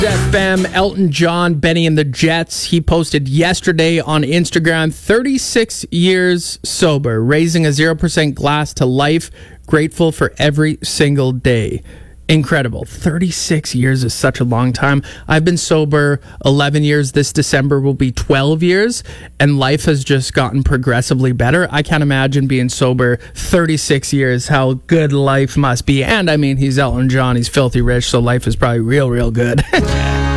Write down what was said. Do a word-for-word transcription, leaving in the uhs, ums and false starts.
F M, Elton John, Benny and the Jets. He posted yesterday on Instagram, thirty-six years sober, raising a zero percent glass to life, grateful for every single day. Incredible. thirty-six years is such a long time. I've been sober eleven years. This December will be twelve years, and life has just gotten progressively better. I can't imagine being sober thirty-six years, how good life must be. And I mean, he's Elton John, he's filthy rich, so life is probably real, real good.